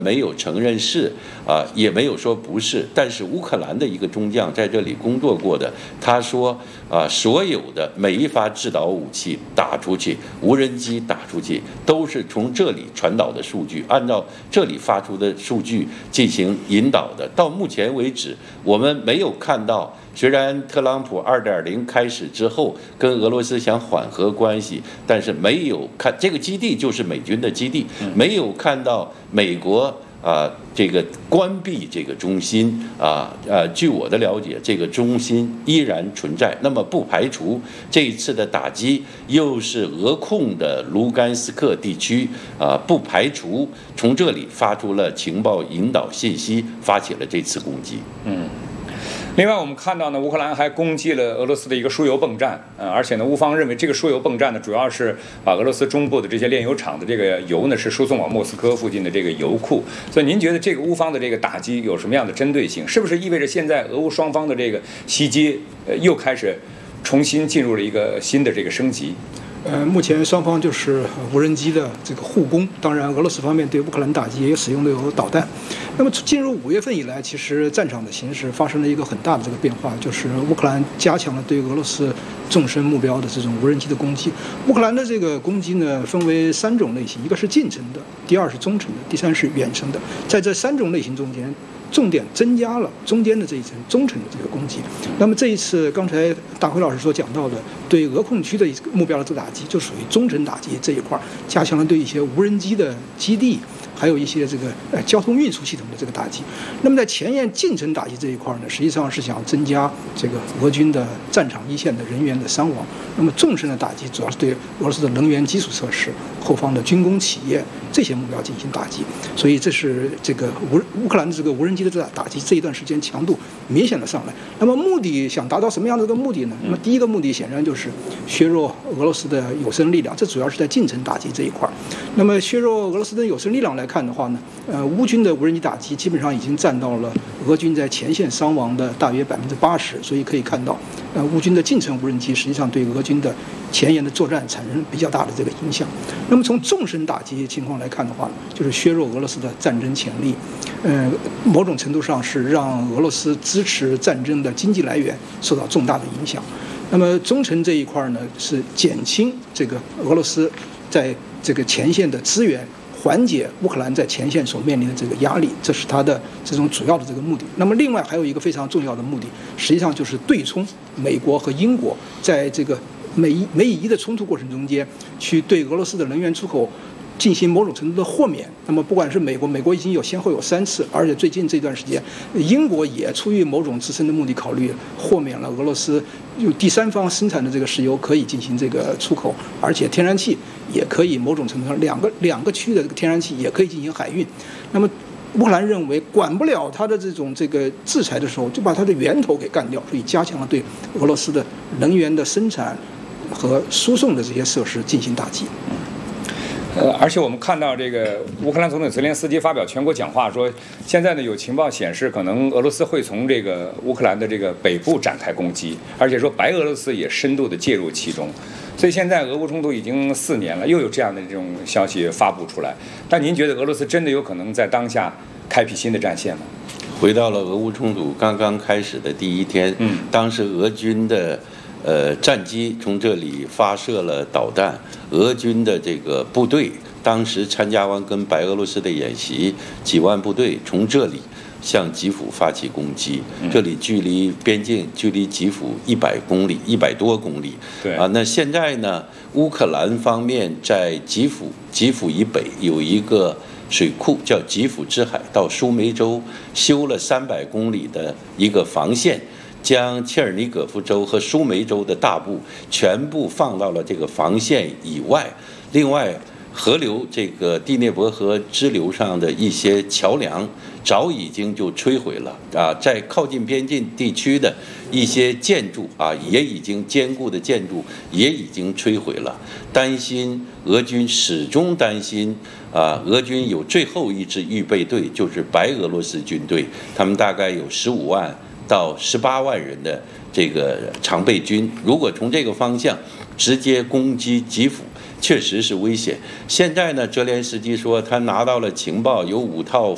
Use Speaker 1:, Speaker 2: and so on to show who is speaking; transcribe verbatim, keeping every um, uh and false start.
Speaker 1: 没有承认是啊、呃，也没有说不是，但是乌克兰的一个中将在这里工作过的，他说啊、呃，所有的每一发制导武器打出去，无人机打出去，都是从这里传导的数据，按照这里发出的数据进行引导的。到目前为止，我们没有看到。虽然特朗普 二点零 开始之后跟俄罗斯想缓和关系，但是没有看这个基地就是美军的基地，没有看到美国啊、呃、这个关闭这个中心啊呃据我的了解，这个中心依然存在。那么不排除这一次的打击又是俄控的卢甘斯克地区啊、呃，不排除从这里发出了情报引导信息，发起了这次攻击。
Speaker 2: 嗯。另外，我们看到呢，乌克兰还攻击了俄罗斯的一个输油泵站，呃，而且呢，乌方认为这个输油泵站呢，主要是把俄罗斯中部的这些炼油厂的这个油呢，是输送往莫斯科附近的这个油库。所以，您觉得这个乌方的这个打击有什么样的针对性？是不是意味着现在俄乌双方的这个袭击，呃，又开始重新进入了一个新的这个升级？
Speaker 3: 呃，目前双方就是无人机的这个互攻，当然俄罗斯方面对乌克兰打击也使用的有导弹。那么进入五月份以来，其实战场的形势发生了一个很大的这个变化，就是乌克兰加强了对俄罗斯纵深目标的这种无人机的攻击。乌克兰的这个攻击呢，分为三种类型，一个是近程的，第二是中程的，第三是远程的。在这三种类型中间，重点增加了中间的这一层中程的这个攻击。那么这一次刚才大辉老师所讲到的对俄控区的目标的这个打击，就属于中程打击这一块，加强了对一些无人机的基地，还有一些这个呃交通运输系统的这个打击。那么在前沿近程打击这一块呢，实际上是想增加这个俄军的战场一线的人员的伤亡。那么纵深的打击主要是对俄罗斯的能源基础设施、后方的军工企业这些目标进行打击。所以这是这个乌乌克兰的这个无人机的这打击这一段时间强度明显的上来。那么目的想达到什么样的这个目的呢？那么第一个目的显然就是削弱俄罗斯的有生力量，这主要是在近程打击这一块。那么削弱俄罗斯的有生力量来看的话呢，呃，乌军的无人机打击基本上已经占到了俄军在前线伤亡的大约百分之八十，所以可以看到，呃，乌军的近程无人机实际上对俄军的前沿的作战产生比较大的这个影响。那么从纵深打击情况来看的话呢，就是削弱俄罗斯的战争潜力，呃，某种程度上是让俄罗斯支持战争的经济来源受到重大的影响。那么中程这一块呢，是减轻这个俄罗斯在这个前线的资源，缓解乌克兰在前线所面临的这个压力，这是它的这种主要的这个目的。那么另外还有一个非常重要的目的，实际上就是对冲美国和英国在这个美美以伊的冲突过程中间，去对俄罗斯的能源出口进行某种程度的豁免。那么不管是美国，美国已经有先后有三次，而且最近这段时间，英国也出于某种自身的目的考虑，豁免了俄罗斯有第三方生产的这个石油可以进行这个出口，而且天然气也可以某种程度上两个两个区域的这个天然气也可以进行海运。那么乌克兰认为管不了它的这种这个制裁的时候，就把它的源头给干掉，所以加强了对俄罗斯的能源的生产和输送的这些设施进行打击。
Speaker 2: 呃，而且我们看到这个乌克兰总统泽连斯基发表全国讲话说，现在呢有情报显示，可能俄罗斯会从这个乌克兰的这个北部展开攻击，而且说白俄罗斯也深度的介入其中。所以现在俄乌冲突已经四年了，又有这样的这种消息发布出来。但您觉得俄罗斯真的有可能在当下开辟新的战线吗？
Speaker 1: 回到了俄乌冲突刚刚开始的第一天，嗯，当时俄军的呃战机从这里发射了导弹，俄军的这个部队当时参加完跟白俄罗斯的演习，几万部队从这里向基辅发起攻击，这里距离边境距离基辅一百公里，一百多公里。
Speaker 2: 对
Speaker 1: 啊，那现在呢，乌克兰方面在基辅基辅以北有一个水库叫基辅之海，到苏梅州修了三百公里的一个防线，将切尔尼戈夫州和苏梅州的大部全部放到了这个防线以外。另外，河流这个第聂伯河支流上的一些桥梁早已经就摧毁了啊，在靠近边境地区的一些建筑啊，也已经坚固的建筑也已经摧毁了。担心俄军始终担心啊，俄军有最后一支预备队，就是白俄罗斯军队，他们大概有十五万到十八万人的这个常备军，如果从这个方向直接攻击基辅，确实是危险。现在呢，泽连斯基说他拿到了情报，有五套